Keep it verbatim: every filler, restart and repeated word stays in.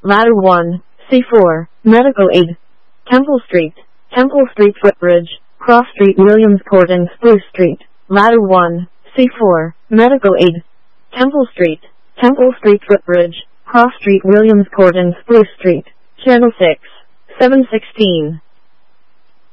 Ladder one, C four, Medical Aid. Temple Street, Temple Street Footbridge, Cross Street Williams Court and Spruce Street. Ladder one, C four, Medical Aid. Temple Street, Temple Street Footbridge, Cross Street Williams Court and Spruce Street. Channel six, seven sixteen.